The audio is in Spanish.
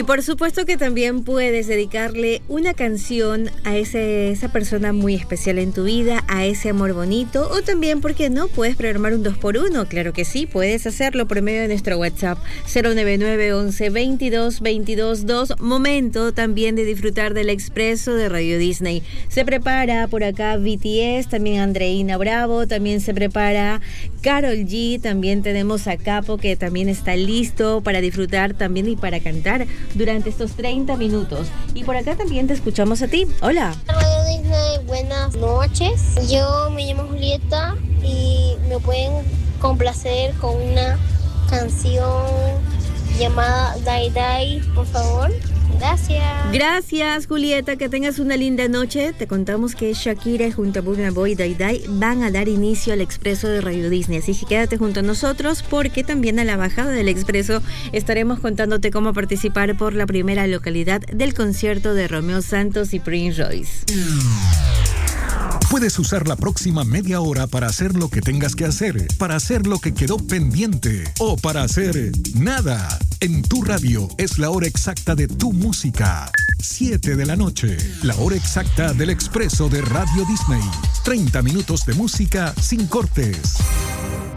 por supuesto que también puedes dedicarle una canción a esa persona muy especial en tu vida, a ese amor bonito, o también, ¿por qué no? Puedes programar un 2x1, claro que sí, puedes hacerlo por medio de nuestro WhatsApp 099 11 22 22 2. Momento también de disfrutar del Expreso de Radio Disney. Se prepara por acá BTS, también Andreina Bravo, también se prepara Karol G, también tenemos a Capo que también está listo para disfrutar también y para cantar durante estos 30 minutos. Y por acá también te escuchamos a ti. Hola. Radio Disney, buenas noches. Yo me llamo Julieta y me pueden complacer con una canción llamada Die Die, por favor. Gracias. Gracias, Julieta, que tengas una linda noche. Te contamos que Shakira junto a Burna Boy y Die Die van a dar inicio al Expreso de Radio Disney, así que quédate junto a nosotros porque también a la bajada del Expreso estaremos contándote cómo participar por la primera localidad del concierto de Romeo Santos y Prince Royce. Puedes usar la próxima media hora para hacer lo que tengas que hacer, para hacer lo que quedó pendiente o para hacer nada. En tu radio es la hora exacta de tu música. 7 de la noche, la hora exacta del Expreso de Radio Disney. 30 minutos de música sin cortes.